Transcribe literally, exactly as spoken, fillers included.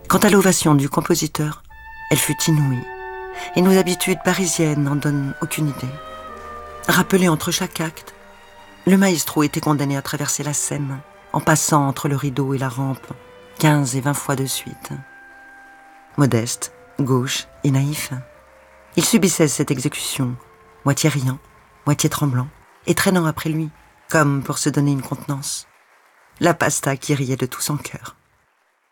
Quant à l'ovation du compositeur, elle fut inouïe, et nos habitudes parisiennes n'en donnent aucune idée. Rappelé entre chaque acte, le maestro était condamné à traverser la scène, en passant entre le rideau et la rampe, quinze et vingt fois de suite. Modeste, gauche et naïf, il subissait cette exécution, moitié riant, moitié tremblant, et traînant après lui, comme pour se donner une contenance, la pasta qui riait de tout son cœur.